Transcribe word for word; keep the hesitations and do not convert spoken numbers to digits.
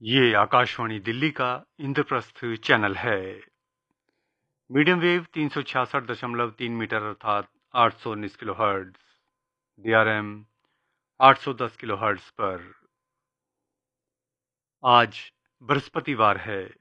ये आकाशवाणी दिल्ली का इंद्रप्रस्थ चैनल है। मीडियम वेव तीन सौ छियासठ दशमलव तीन मीटर अर्थात आठ सौ उन्नीस kilo hertz, D R M आठ सौ दस किलो हर्ट्ज पर आज बृहस्पतिवार है,